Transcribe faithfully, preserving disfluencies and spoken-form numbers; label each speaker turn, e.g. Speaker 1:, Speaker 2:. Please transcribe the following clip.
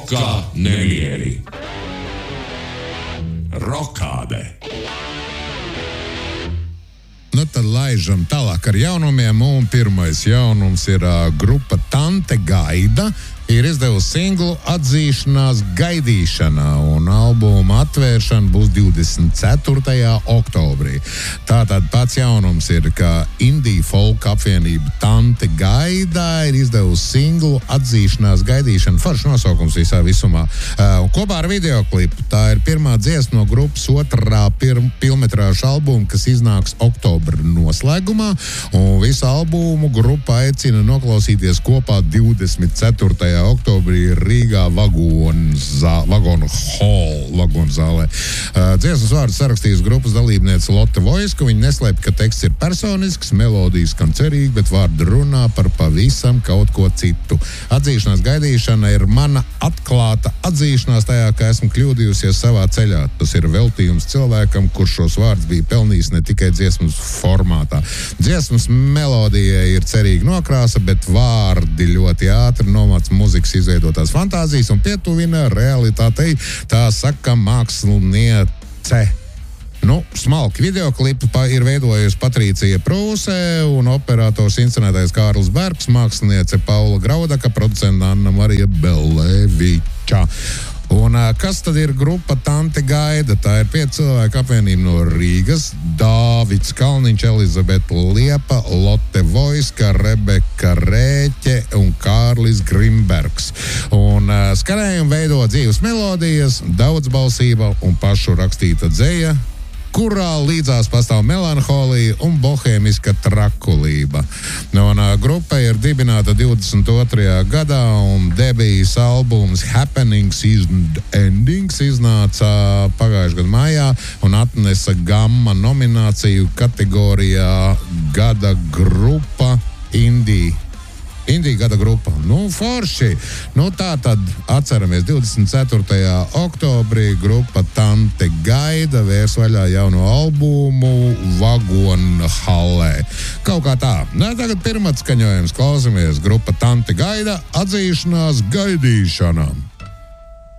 Speaker 1: Roka nemieri. Rokāde.
Speaker 2: Nu, tad laižam tālāk ar jaunumiem, un pirmais jaunums ir uh, grupa Tante Gaida. Ir izdevusi singlu Atzīšanās gaidīšanā, un albuma atvēršana būs divdesmit ceturtajā oktobrī. Tātad pats jaunums ir, ka indie folk apvienība Tante Gaida ir izdevusi singlu Atzīšanās gaidīšana. Foršs nosaukums visā visumā. Uh, kopā ar videoklipu tā ir pirmā dziesma no grupas otrā pilnmetrāžu albuma, kas iznāks oktobra noslēgumā, un visu albumu grupa aicina noklausīties kopā divdesmit ceturtajā oktobrī Rīgā Vagonu Hall, Vagonu zālē. Uh, dziesmas vārdu sarakstījis grupas dalībniece Lotte Voiska. Viņa neslēp, ka teksts ir personisks, melodijas skan cerīgi, bet vārdi runā par pavisam kaut ko citu. Atzīšanās gaidīšana ir mana atklāta atzīšanās tajā, ka esmu kļūdījusies savā ceļā. Tas ir veltījums cilvēkam, kurš šos vārdus bija pelnījis ne tikai dziesmas formātā. Dziesmas melodija ir cerīga nokrāsa, bet vārdi ļoti ātri nomāc mūzikas izveidotās fantāzijas un pietuvina realitātei. Tā saka māksliniece. Nu, smalki videoklipu ir veidojusi Patricija Prūse un operators inscenētais Kārlis Bergs, māksliniece Paula Graudaka, producenta Anna Marija Beleviča. Un kas tad ir grupa Tante Gaida? Tā ir pieci cilvēku apvienība no Rīgas. Dāvids Kalniņš, Elizabete Liepa, Lotte Voiska, Rebeka Rēķe un Kārlis Grimbergs. Un uh, skanējumu veido dzīves melodijas, daudzbalsība un pašu rakstīta dzeja, kurā līdzās pastāv melanholija un bohēmiska trakulība. Un uh, grupa ir dibināta divdesmit otrajā gadā, un debijas albums Happenings and Endings iznāca pagājušajā gada maijā un atnesa Gamma nomināciju kategorijā Gada grupa Indie. Indija gada grupa. Nu, forši. Nu, tā tad atceramies divdesmit ceturtajā oktobrī grupa Tante Gaida vērs vaļā jauno albumu Vagonu hallē. Kaut kā tā. Nē, tagad pirmats skaņojums. Klausamies grupa Tante Gaida Atzīšanās gaidīšanā.